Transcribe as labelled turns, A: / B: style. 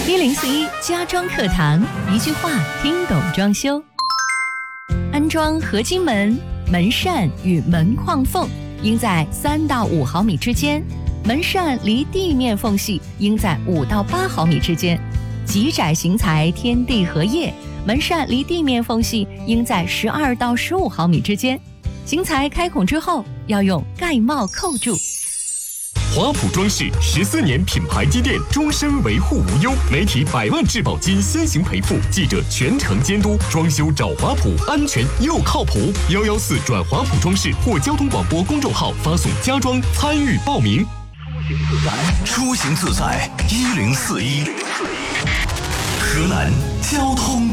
A: 1041家装课堂，一句话听懂装修。安装合金门，门扇与门框缝应在3到5毫米之间，门扇离地面缝隙应在5到8毫米之间。极窄型材天地合叶，门扇离地面缝隙应在12到15毫米之间。型材开孔之后，要用盖帽扣住。
B: 华普装饰14年品牌积淀，终身维护无忧，媒体100万质保金先行赔付，记者全程监督，装修找华普，安全又靠谱。114转华普装饰或交通广播公众号发送家装参与报名。
C: 出行自在1041，河南交通